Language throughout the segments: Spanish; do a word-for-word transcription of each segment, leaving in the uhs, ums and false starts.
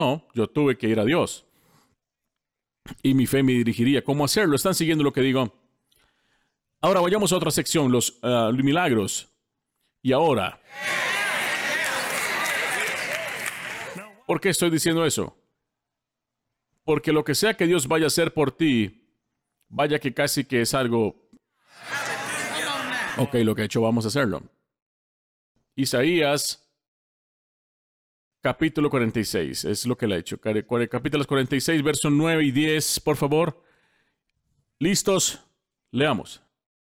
No, yo tuve que ir a Dios. Y mi fe me dirigiría cómo hacerlo. ¿Están siguiendo lo que digo? Ahora vayamos a otra sección, los uh, milagros. Y ahora, ¿por qué estoy diciendo eso? Porque lo que sea que Dios vaya a hacer por ti, vaya que casi que es algo... Ok, lo que he hecho, vamos a hacerlo. Isaías, capítulo cuarenta y seis, es lo que le he hecho. Capítulos cuarenta y seis, versos nueve y diez, por favor. ¿Listos? Leamos.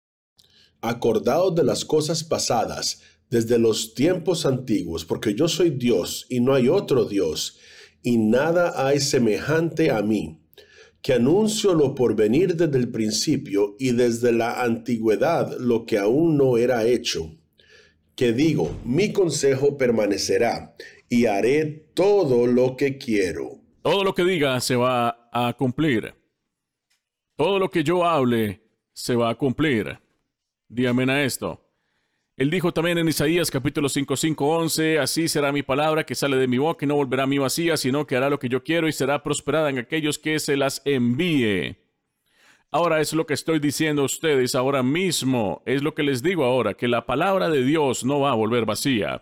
Acordaos de las cosas pasadas, desde los tiempos antiguos, porque yo soy Dios y no hay otro Dios, y nada hay semejante a mí, que anuncio lo por venir desde el principio y desde la antigüedad lo que aún no era hecho. Que digo, mi consejo permanecerá y haré todo lo que quiero. Todo lo que diga se va a cumplir. Todo lo que yo hable se va a cumplir. Di amén a esto. Él dijo también en Isaías capítulo cinco, cinco, once, así será mi palabra que sale de mi boca y no volverá a mí vacía, sino que hará lo que yo quiero y será prosperada en aquellos que se las envíe. Ahora es lo que estoy diciendo a ustedes ahora mismo. Es lo que les digo ahora, que la palabra de Dios no va a volver vacía.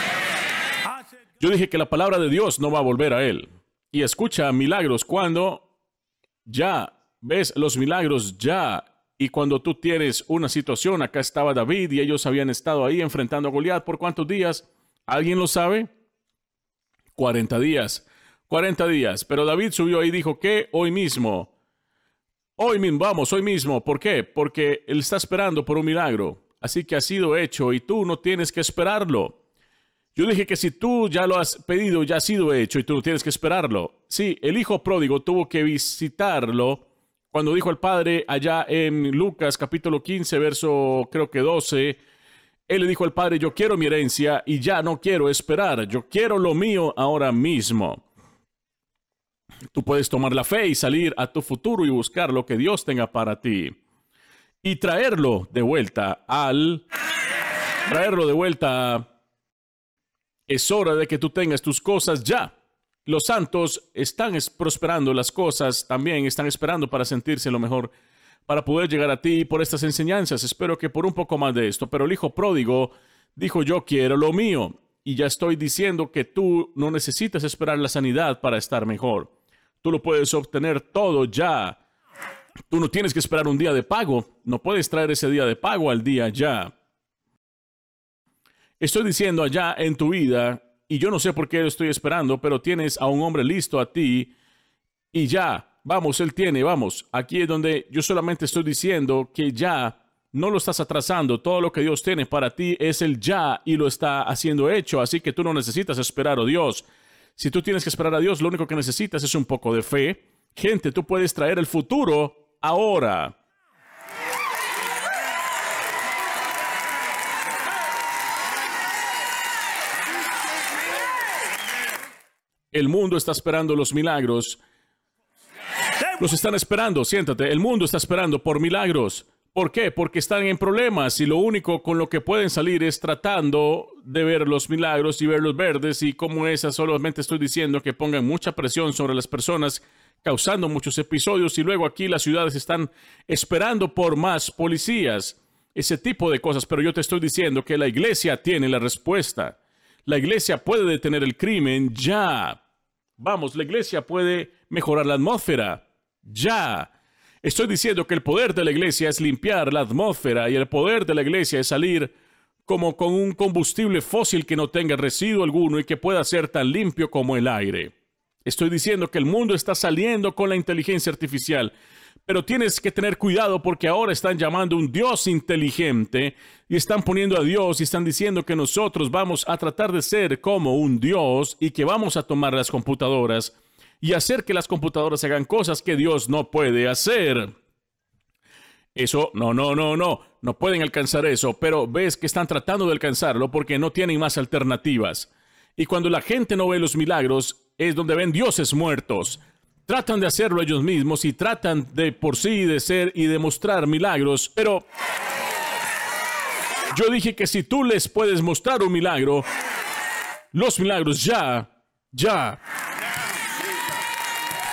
Yo dije que la palabra de Dios no va a volver a él. Y escucha milagros cuando ya ves los milagros ya. Y cuando tú tienes una situación, acá estaba David y ellos habían estado ahí enfrentando a Goliat. ¿Por cuántos días? ¿Alguien lo sabe? cuarenta días. cuarenta días. Pero David subió ahí y dijo que hoy mismo, hoy mismo, vamos, hoy mismo. ¿Por qué? Porque él está esperando por un milagro. Así que ha sido hecho y tú no tienes que esperarlo. Yo dije que si tú ya lo has pedido, ya ha sido hecho y tú no tienes que esperarlo. Sí, el hijo pródigo tuvo que visitarlo. Cuando dijo al padre allá en Lucas capítulo quince, verso creo que doce, él le dijo al padre, yo quiero mi herencia y ya no quiero esperar, yo quiero lo mío ahora mismo. Tú puedes tomar la fe y salir a tu futuro y buscar lo que Dios tenga para ti. Y traerlo de vuelta al... Traerlo de vuelta. Es hora de que tú tengas tus cosas ya. Los santos están prosperando las cosas, también están esperando para sentirse lo mejor, para poder llegar a ti por estas enseñanzas. Espero que por un poco más de esto. Pero el hijo pródigo dijo, yo quiero lo mío. Y ya estoy diciendo que tú no necesitas esperar la sanidad para estar mejor. Tú lo puedes obtener todo ya. Tú no tienes que esperar un día de pago. No puedes traer ese día de pago al día ya. Estoy diciendo allá en tu vida, y yo no sé por qué lo estoy esperando, pero tienes a un hombre listo a ti, y ya, vamos, él tiene, vamos. Aquí es donde yo solamente estoy diciendo que ya no lo estás atrasando. Todo lo que Dios tiene para ti es el ya, y lo está haciendo hecho, así que tú no necesitas esperar a Dios. Si tú tienes que esperar a Dios, lo único que necesitas es un poco de fe. Gente, tú puedes traer el futuro ahora. El mundo está esperando los milagros. Los están esperando, siéntate. El mundo está esperando por milagros. ¿Por qué? Porque están en problemas y lo único con lo que pueden salir es tratando de ver los milagros y ver los verdes, y como esa solamente estoy diciendo que pongan mucha presión sobre las personas, causando muchos episodios, y luego aquí las ciudades están esperando por más policías, ese tipo de cosas. Pero yo te estoy diciendo que la iglesia tiene la respuesta. La iglesia puede detener el crimen ya. Vamos, la iglesia puede mejorar la atmósfera ya. Estoy diciendo que el poder de la iglesia es limpiar la atmósfera, y el poder de la iglesia es salir como con un combustible fósil que no tenga residuo alguno y que pueda ser tan limpio como el aire. Estoy diciendo que el mundo está saliendo con la inteligencia artificial, pero tienes que tener cuidado porque ahora están llamando a un Dios inteligente y están poniendo a Dios y están diciendo que nosotros vamos a tratar de ser como un Dios y que vamos a tomar las computadoras y hacer que las computadoras hagan cosas que Dios no puede hacer. Eso, no, no, no, no, no pueden alcanzar eso, pero ves que están tratando de alcanzarlo porque no tienen más alternativas. Y cuando la gente no ve los milagros, es donde ven dioses muertos. Tratan de hacerlo ellos mismos y tratan de por sí de ser y demostrar milagros, pero yo dije que si tú les puedes mostrar un milagro, los milagros ya, ya,